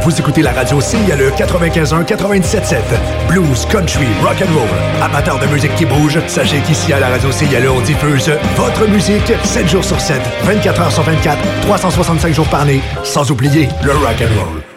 Vous écoutez la radio CILE 95.1, 97.7. Blues, country, rock and roll. Amateurs de musique qui bouge, sachez qu'ici à la radio CILE, on diffuse votre musique 7 jours sur 7, 24 heures sur 24, 365 jours par année, sans oublier le rock and roll.